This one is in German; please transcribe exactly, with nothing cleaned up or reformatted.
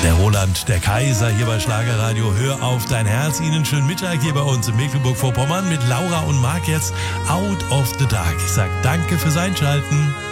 Der Roland, der Kaiser hier bei Schlagerradio. Hör auf dein Herz. Ihnen schönen Mittag hier bei uns in Mecklenburg-Vorpommern mit Laura und Marc jetzt Out of the Dark. Ich sag danke fürs Einschalten.